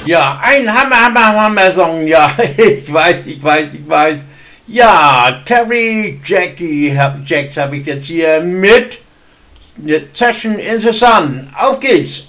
Ja, ein Hammer-Song, ja, ich weiß. Ja, Terry Jacks habe ich jetzt hier mit Session in the Sun. Auf geht's!